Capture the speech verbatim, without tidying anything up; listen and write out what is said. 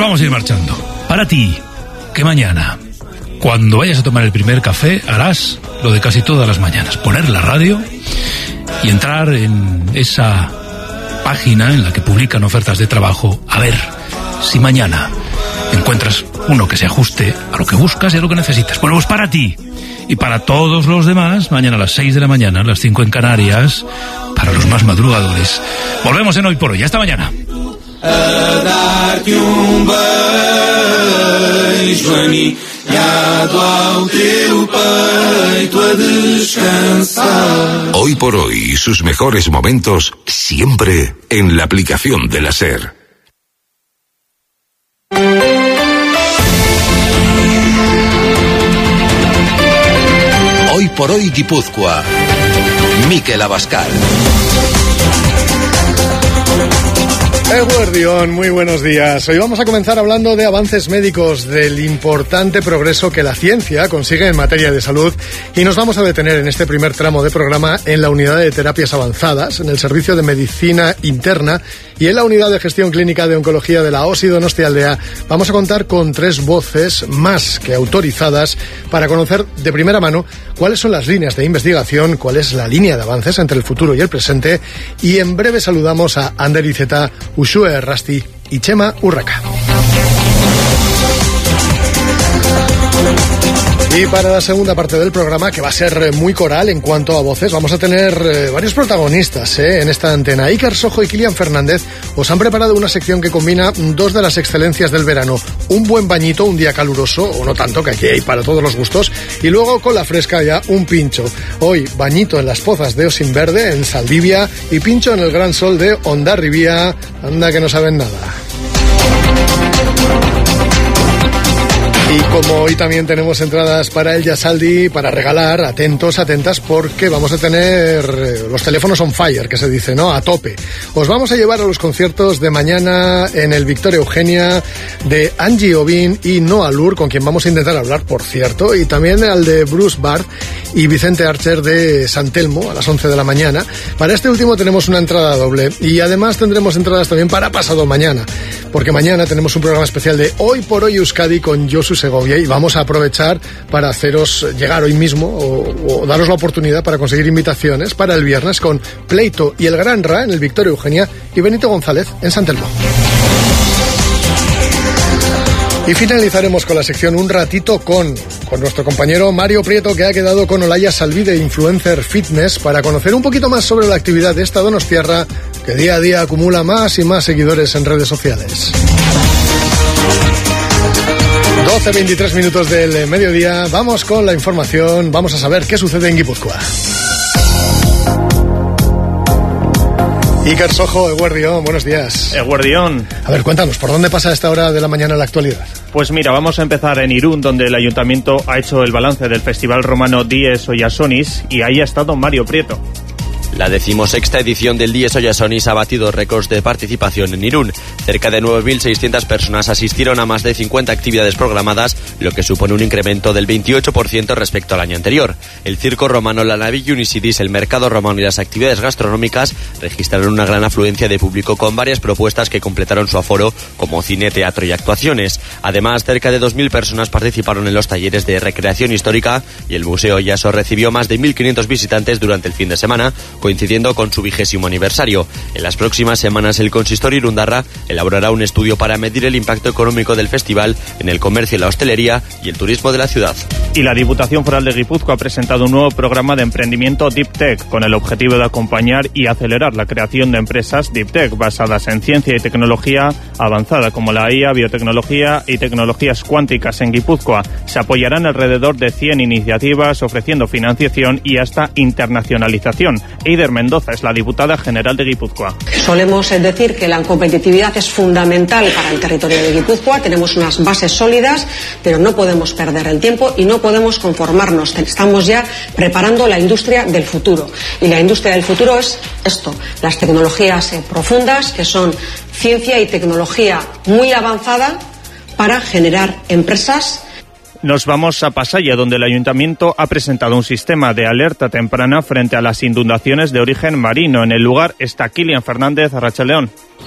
vamos a ir marchando. Para ti, que mañana, cuando vayas a tomar el primer café, harás lo de casi todas las mañanas: poner la radio y entrar en esa página en la que publican ofertas de trabajo, a ver si mañana encuentras uno que se ajuste a lo que buscas y a lo que necesitas. Bueno, pues para ti y para todos los demás, mañana a las seis de la mañana, a las cinco en Canarias, para los más madrugadores. Volvemos en Hoy por Hoy. Hasta mañana. Hoy por Hoy, sus mejores momentos siempre en la aplicación de la SER. Hoy por Hoy Guipúzcoa. Mikel Abascal. Eguerdión, muy buenos días. Hoy vamos a comenzar hablando de avances médicos, del importante progreso que la ciencia consigue en materia de salud, y nos vamos a detener en este primer tramo de programa en la unidad de terapias avanzadas, en el servicio de medicina interna y en la unidad de gestión clínica de oncología de la O S I Donostialdea. Vamos a contar con tres voces más que autorizadas para conocer de primera mano cuáles son las líneas de investigación, cuál es la línea de avances entre el futuro y el presente, y en breve saludamos a Ander Iceta, Uxue Errasti y Chema Urraca. Y para la segunda parte del programa, que va a ser muy coral en cuanto a voces, vamos a tener eh, varios protagonistas eh, en esta antena. Iker Sojo y Kilian Fernández os han preparado una sección que combina dos de las excelencias del verano: un buen bañito, un día caluroso, o no tanto, que aquí hay para todos los gustos, y luego con la fresca ya un pincho. Hoy, bañito en las pozas de Osinverde, en Saldivia, y pincho en el gran sol de Hondarribía. Anda que no saben nada. Y como hoy también tenemos entradas para el Yasaldi para regalar, atentos, atentas, porque vamos a tener los teléfonos on fire, que se dice, ¿no? A tope. Os vamos a llevar a los conciertos de mañana en el Victoria Eugenia de Angie Ovin y Noah Lur, con quien vamos a intentar hablar, por cierto, y también al de Bruce Barth y Vicente Archer de San Telmo a las once de la mañana. Para este último tenemos una entrada doble, y además tendremos entradas también para pasado mañana, porque mañana tenemos un programa especial de Hoy por Hoy Euskadi con Josu Segovia, y vamos a aprovechar para haceros llegar hoy mismo o, o daros la oportunidad para conseguir invitaciones para el viernes con Pleito y el Gran Ra en el Victoria Eugenia y Benito González en San Telmo. Y finalizaremos con la sección Un Ratito con, con nuestro compañero Mario Prieto, que ha quedado con Olaya Salví de Influencer Fitness para conocer un poquito más sobre la actividad de esta donostiarra, que día a día acumula más y más seguidores en redes sociales. doce veintitrés minutos del mediodía, vamos con la información, vamos a saber qué sucede en Guipúzcoa. Iker Sojo, Eguerdión, buenos días. Eguerdión. A ver, cuéntanos, ¿por dónde pasa a esta hora de la mañana la actualidad? Pues mira, vamos a empezar en Irún, donde el ayuntamiento ha hecho el balance del Festival Romano Dies Oyasonis, y ahí ha estado Mario Prieto. La decimosexta edición del Dies Oyasonis ha batido récords de participación en Irún. Cerca de nueve mil seiscientas personas asistieron a más de cincuenta actividades programadas, lo que supone un incremento del veintiocho por ciento respecto al año anterior. El circo romano, la Navilla Unisidis, el mercado romano y las actividades gastronómicas registraron una gran afluencia de público, con varias propuestas que completaron su aforo, como cine, teatro y actuaciones. Además, cerca de dos mil personas participaron en los talleres de recreación histórica, y el Museo Oyaso recibió más de mil quinientos visitantes durante el fin de semana, coincidiendo con su vigésimo aniversario. En las próximas semanas, el consistorio irundarra elaborará un estudio para medir el impacto económico del festival en el comercio, la hostelería y el turismo de la ciudad. Y la Diputación Foral de Guipúzcoa ha presentado un nuevo programa de emprendimiento Deep Tech, con el objetivo de acompañar y acelerar la creación de empresas Deep Tech basadas en ciencia y tecnología avanzada, como la I A, biotecnología y tecnologías cuánticas en Guipúzcoa. Se apoyarán alrededor de cien iniciativas, ofreciendo financiación y hasta internacionalización. Eider Mendoza es la diputada general de Guipúzcoa. Solemos decir que la competitividad es fundamental para el territorio de Guipúzcoa. Tenemos unas bases sólidas, pero no podemos perder el tiempo y no podemos conformarnos. Estamos ya preparando la industria del futuro. Y la industria del futuro es esto, las tecnologías profundas, que son ciencia y tecnología muy avanzada para generar empresas. Nos vamos a Pasaya, donde el ayuntamiento ha presentado un sistema de alerta temprana frente a las inundaciones de origen marino. En el lugar está Kilian Fernández, Arrachaldeón.